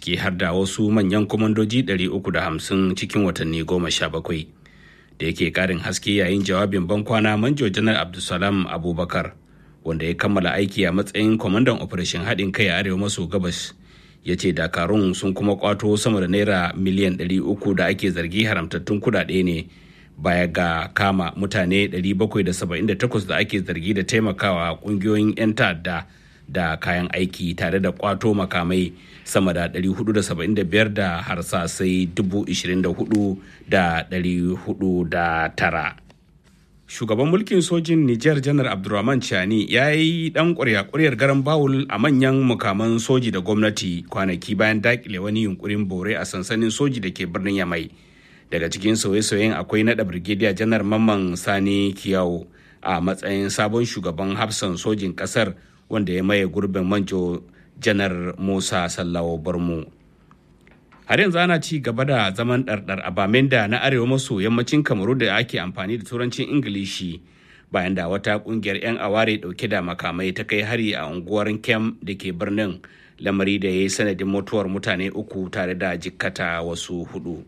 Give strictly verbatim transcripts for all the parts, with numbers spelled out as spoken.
ciki har da wasu manyan kwamandoji ɗari uku da hamsin cikin watanni goma sha bakwai. Da yake ƙarin haske yayin jawabin bankwana, Manjo Janar Abdulsalam Abubakar, wanda ya kammala aiki a matsayin kwamandan operation haɗin kai a arewa maso gabas, ya ce dakarun sun kuma kwato sama da naira miliyan ɗari uku da ake zargi haramtattun kuɗaɗe ne, baya ga kama mutane ɗari bakwai da saba'in da takwas da ake zargi da taimakawa ƙungiyoyin 'yan ta'adda da kayan aiki, tare da kwato makamai sama da ɗari hudu da saba'in da biyar da harsasai dubu ishirin da hudu da ɗari hudu da tara. Shugaban mulkin sojin Nijar Janar Abdurrahman Chani ya yi ɗan ƙwarya-ƙwaryar garan bawul a manyan mukaman soji da gwamnati kwanaki bayan daƙile wani yunkurin bore a sansanin soji da ke birnin Yamai. Daga cikin sauye-sauyen akwai naɗa Brigadier Janar Mamman Sani Kiyawo a matsayin sabon shugaban hafsan sojin ƙasar, wanda ya maye gurbin Manjo Janar Musa Sallawo Barmu. Har yanzu ana ci gaba da zaman ɗarɗar a Bamenda na arewa maso yammacin Kamaru da ake amfani da turancin Ingilishi, bayan da wata ƙungiyar 'yan aware ɗauke da makamai ta kai hari a unguwar Kem da ke birnin, lamari da ya yi sanadin mutuwar mutane uku tare da jikkata wasu hudu.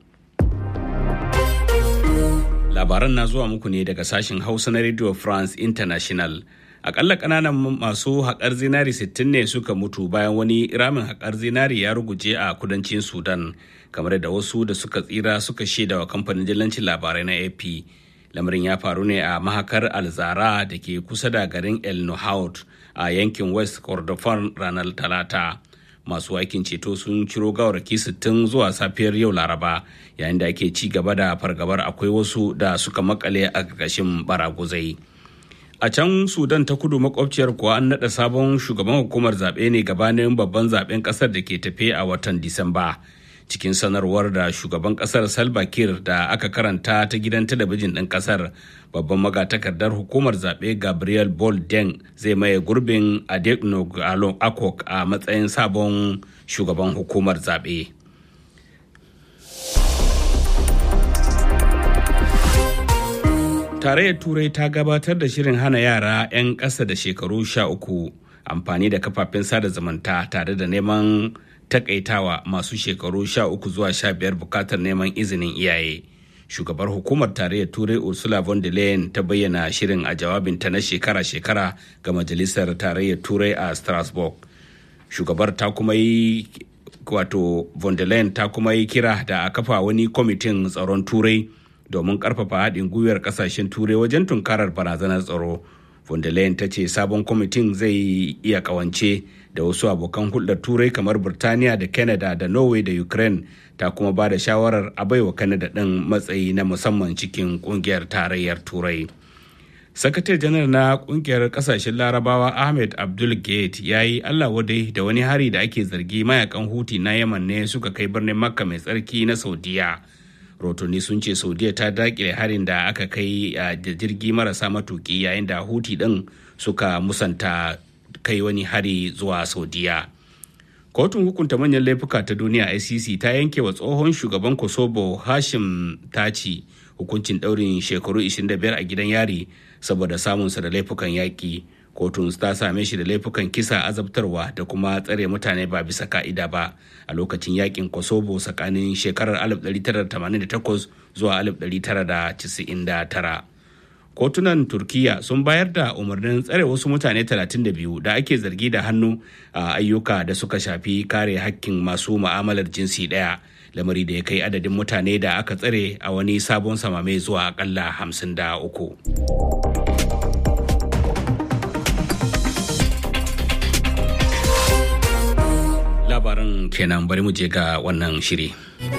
Labaran na zuwa muku ne daga sashen Hausa na Radio France International. Akalla kananan masu haƙar zinari sittin ne suka mutu bayan wani ramin haƙar zinari ya ruguje a kudancin Sudan, kamar da wasu da suka tsira suka shaida wa kamfanin dillancin labarai na A P. Lamarin ya faru ne a mahakar Alzara da ke kusa da garin El Nuhaut a yankin West Kordofan ranar Talata. Masu aikin ceto sun ciro gawarki sittin zuwa safiyar yau Laraba, yayin da ake ci gaba da fargabar akwai wasu da suka makale a ƙarƙashin baraguzai. A can Sudan ta kudu makwabciyar kuwa an naɗa sabon shugaban hukumar zaɓe ne gabanin babban zaɓen ƙasar da ke tafe a watan Disamba. Cikin sanarwar da shugaban ƙasar Salva Kiir da aka karanta ta gidan talabijin ɗin ƙasar, babban magatakardar hukumar zaɓe Gabriel Bolden zai maye gurbin Adegno Akok a matsayin sabon shugaban hukumar zaɓe. Tarayyar Turai ta gabatar da shirin hana yara 'yan ƙasa da shekaru sha uku amfani da kafafen sada zumunta, tare da neman takaitawa masu shekaru sha uku zuwa sha biyar bukatar neman izinin iyaye. Shugabar hukumar Tarayyar Turai Ursula von der Leyen ta bayyana shirin a jawabinta na shekara-shekara ga Majalisar Tarayyar Turai a Strasbourg. Shugabar ta kuma yi wato von der Leyen ta kuma yi kira da a kafa wani kwamitin tsaron Turai domin karfafa haɗin gwiwar ƙasashen Turai wajen tunkarar barazanar tsaro. Von der Leyen ta ce sabon kwamitin zai iya ƙawance da wasu abokan hulɗar Turai kamar Birtaniya da Canada da Norway da Ukraine. Ta kuma ba da shawarar a baiwa Canada ɗin matsayi na musamman cikin ƙungiyar tarayyar Turai. Sakatare janar na ƙungiyar ƙasashen Larabawa Ahmed Abdul Gate ya yi Allah wadai da wani hari da ake zargi mayakan Houthi na Yaman ne suka kai birnin Makka mai tsarki na Saudiya. Rotoni sun ce Saudiya ta dakile harin da aka kai a jirgi marasa matuki, yayin da Houthi din suka musanta kai wani hari zuwa Saudiya. Kotun hukunta manyan laifuka ta duniya I C C ta yanke wa tsohon shugaban Kosovo Hashim Taci hukuncin daurin shekaru ishirin da biyar a gidan yari saboda samunsa da laifukan yaƙi. Kotun ta same shi da laifukan kisa, azabtarwa da kuma tsare mutane ba bisa ka'ida ba a lokacin yakin Kosovo tsakanin shekarar alif ɗari tara da tamanin da takwas zuwa alif ɗari tara da casa'in da tara. Kotunan Turkiya sun bayar da umarnin tsare wasu mutane talatin da biyu da ake zargi da hannu a ayyuka da suka shafi kare hakkin masu mu'amalar jinsi ɗaya, lamari da ya kai adadin mutane da aka tsare a wani sabon samame zuwa akalla hamsin da uku. Labaran kenan, bari mu je ga wannan shiri.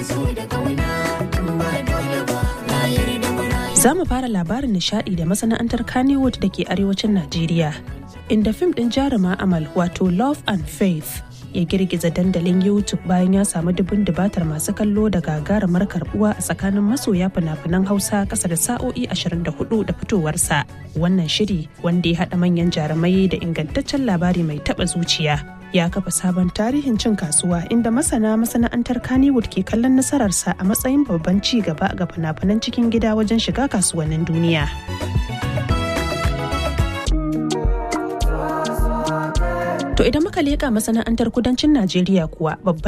Za mu fara labarin nishadi da masana'antar Kannywood da ke arewacin Najeriya, inda fim ɗin jaruma Amal wato Love and Faith ya girgiza dandalin YouTube bayan ya samu dubun dubatar masu kallo da gagarumar karbuwa a tsakanin masoya fina-finan Hausa kasa da sa'o'i ashirin da hudu da fitowarsa. Wannan shiri, wanda ya haɗa manyan jarumai da ingantaccen labari mai taɓa zuciya, ya kafa sabon tarihin cin kasuwa, inda masana masana'antar Kannywood ke kallon nasararsa a matsayin babban ci gaba ga fina-finan cikin gida wajen shiga kasuwannin duniya. To idan muka leƙa masana'antar kudancin Najeriya kuwa, babban